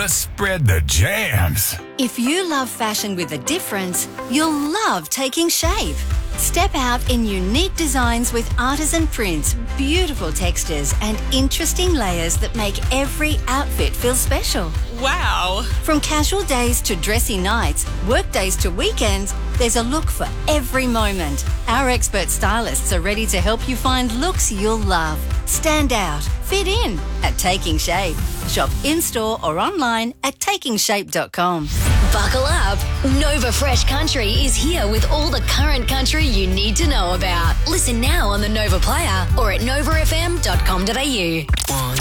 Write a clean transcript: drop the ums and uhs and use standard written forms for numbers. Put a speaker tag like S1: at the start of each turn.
S1: Let's spread the jams.
S2: If you love fashion with a difference, you'll love Taking Shape. Step out in unique designs with artisan prints, beautiful textures, and interesting layers that make every outfit feel special.
S3: Wow!
S2: From casual days to dressy nights, work days to weekends, there's a look for every moment. Our expert stylists are ready to help you find looks you'll love. Stand out, fit in at Taking Shape. Shop in-store or online at takingshape.com.
S4: Buckle up. Nova Fresh Country is here with all the current country you need to know about. Listen now on the Nova Player or at novafm.com.au.